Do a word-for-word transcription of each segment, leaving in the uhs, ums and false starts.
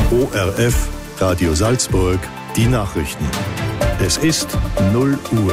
O R F, Radio Salzburg, die Nachrichten. Es ist null Uhr.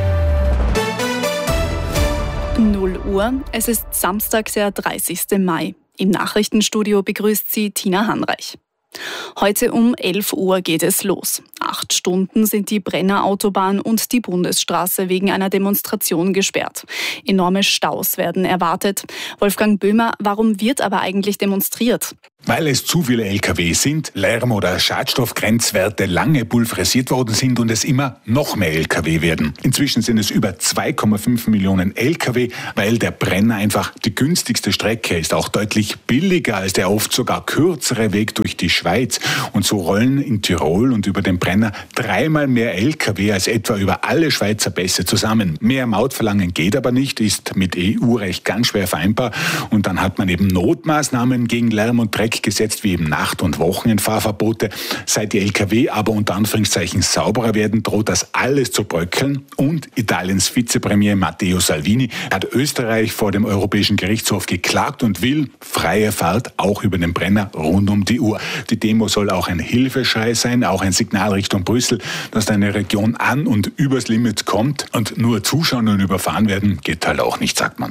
null Uhr, es ist Samstag, der dreißigsten Mai. Im Nachrichtenstudio begrüßt Sie Tina Hanreich. Heute um elf Uhr geht es los. Acht Stunden sind die Brenner Autobahn und die Bundesstraße wegen einer Demonstration gesperrt. Enorme Staus werden erwartet. Wolfgang Böhmer, warum wird aber eigentlich demonstriert? Weil es zu viele L K W sind, Lärm- oder Schadstoffgrenzwerte lange pulverisiert worden sind und es immer noch mehr L K W werden. Inzwischen sind es über zwei Komma fünf Millionen L K W, weil der Brenner einfach die günstigste Strecke ist, auch deutlich billiger als der oft sogar kürzere Weg durch die Schweiz. Und so rollen in Tirol und über den Brenner dreimal mehr L K W als etwa über alle Schweizer Pässe zusammen. Mehr Maut verlangen geht aber nicht, ist mit E U-Recht ganz schwer vereinbar. Und dann hat man eben Notmaßnahmen gegen Lärm und Dreck gesetzt, wie eben Nacht- und Wochenendfahrverbote. Seit die L K W aber unter Anführungszeichen sauberer werden, droht das alles zu bröckeln. Und Italiens Vizepremier Matteo Salvini hat Österreich vor dem Europäischen Gerichtshof geklagt und will freie Fahrt auch über den Brenner rund um die Uhr. Die Demo soll auch ein Hilfeschrei sein, auch ein Signal Richtung Brüssel, dass eine Region an und übers Limit kommt. Und nur zuschauen und überfahren werden geht halt auch nicht, sagt man.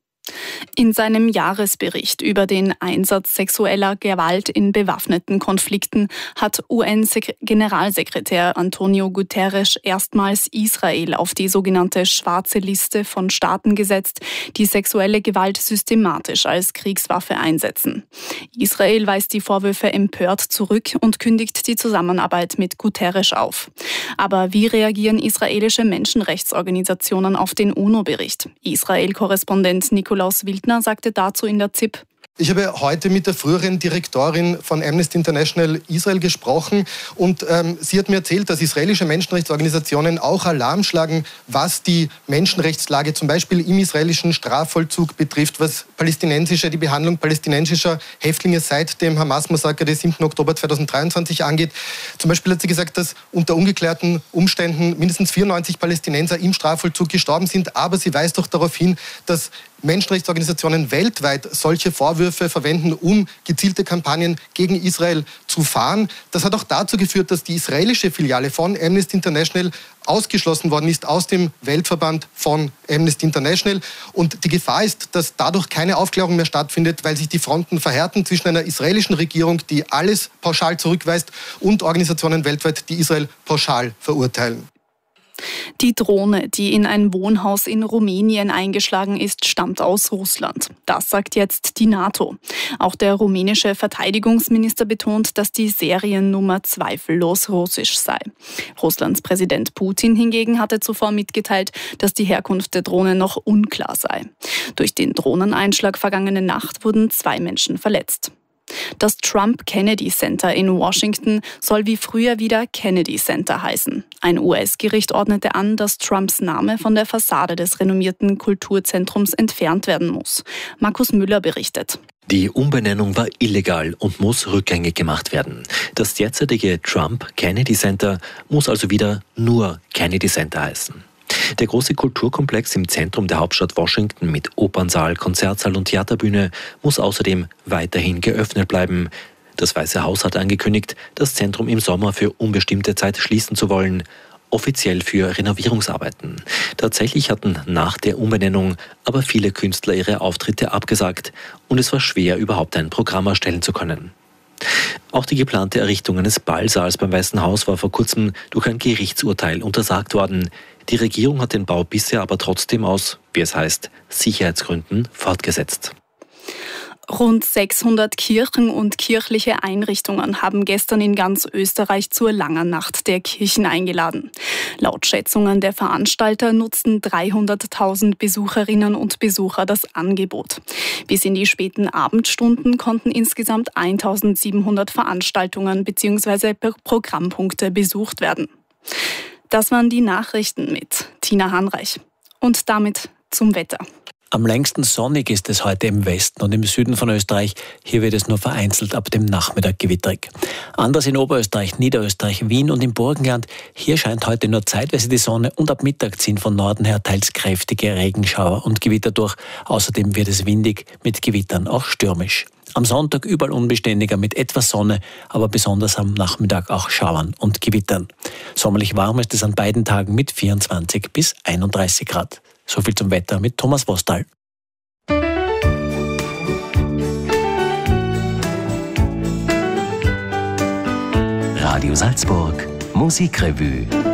In seinem Jahresbericht über den Einsatz sexueller Gewalt in bewaffneten Konflikten hat U N-Generalsekretär Antonio Guterres erstmals Israel auf die sogenannte schwarze Liste von Staaten gesetzt, die sexuelle Gewalt systematisch als Kriegswaffe einsetzen. Israel weist die Vorwürfe empört zurück und kündigt die Zusammenarbeit mit Guterres auf. Aber wie reagieren israelische Menschenrechtsorganisationen auf den U N O-Bericht? Israel-Korrespondent Nikolaus Wildner sagte dazu in der Z I P: Ich habe heute mit der früheren Direktorin von Amnesty International Israel gesprochen und ähm, sie hat mir erzählt, dass israelische Menschenrechtsorganisationen auch Alarm schlagen, was die Menschenrechtslage zum Beispiel im israelischen Strafvollzug betrifft, was palästinensische, die Behandlung palästinensischer Häftlinge seit dem Hamas-Massaker des siebten Oktober zweitausenddreiundzwanzig angeht. Zum Beispiel hat sie gesagt, dass unter ungeklärten Umständen mindestens vierundneunzig Palästinenser im Strafvollzug gestorben sind, aber sie weist doch darauf hin, dass Menschenrechtsorganisationen weltweit solche Vorwürfe verwenden, um gezielte Kampagnen gegen Israel zu fahren. Das hat auch dazu geführt, dass die israelische Filiale von Amnesty International ausgeschlossen worden ist aus dem Weltverband von Amnesty International. Und die Gefahr ist, dass dadurch keine Aufklärung mehr stattfindet, weil sich die Fronten verhärten zwischen einer israelischen Regierung, die alles pauschal zurückweist, und Organisationen weltweit, die Israel pauschal verurteilen. Die Drohne, die in ein Wohnhaus in Rumänien eingeschlagen ist, stammt aus Russland. Das sagt jetzt die NATO. Auch der rumänische Verteidigungsminister betont, dass die Seriennummer zweifellos russisch sei. Russlands Präsident Putin hingegen hatte zuvor mitgeteilt, dass die Herkunft der Drohne noch unklar sei. Durch den Drohneneinschlag vergangene Nacht wurden zwei Menschen verletzt. Das Trump Kennedy Center in Washington soll wie früher wieder Kennedy Center heißen. Ein U S-Gericht ordnete an, dass Trumps Name von der Fassade des renommierten Kulturzentrums entfernt werden muss. Markus Müller berichtet. Die Umbenennung war illegal und muss rückgängig gemacht werden. Das derzeitige Trump Kennedy Center muss also wieder nur Kennedy Center heißen. Der große Kulturkomplex im Zentrum der Hauptstadt Washington mit Opernsaal, Konzertsaal und Theaterbühne muss außerdem weiterhin geöffnet bleiben. Das Weiße Haus hat angekündigt, das Zentrum im Sommer für unbestimmte Zeit schließen zu wollen, offiziell für Renovierungsarbeiten. Tatsächlich hatten nach der Umbenennung aber viele Künstler ihre Auftritte abgesagt und es war schwer, überhaupt ein Programm erstellen zu können. Auch die geplante Errichtung eines Ballsaals beim Weißen Haus war vor kurzem durch ein Gerichtsurteil untersagt worden. Die Regierung hat den Bau bisher aber trotzdem aus, wie es heißt, Sicherheitsgründen fortgesetzt. Rund sechshundert Kirchen und kirchliche Einrichtungen haben gestern in ganz Österreich zur Langen Nacht der Kirchen eingeladen. Laut Schätzungen der Veranstalter nutzten dreihunderttausend Besucherinnen und Besucher das Angebot. Bis in die späten Abendstunden konnten insgesamt eintausendsiebenhundert Veranstaltungen bzw. Programmpunkte besucht werden. Das waren die Nachrichten mit Tina Hanreich. Und damit zum Wetter. Am längsten sonnig ist es heute im Westen und im Süden von Österreich. Hier wird es nur vereinzelt ab dem Nachmittag gewitterig. Anders in Oberösterreich, Niederösterreich, Wien und im Burgenland. Hier scheint heute nur zeitweise die Sonne und ab Mittag ziehen von Norden her teils kräftige Regenschauer und Gewitter durch. Außerdem wird es windig, mit Gewittern auch stürmisch. Am Sonntag überall unbeständiger mit etwas Sonne, aber besonders am Nachmittag auch Schauern und Gewittern. Sommerlich warm ist es an beiden Tagen mit vierundzwanzig bis einunddreißig Grad. So viel zum Wetter mit Thomas Wostal. Radio Salzburg Musikrevue.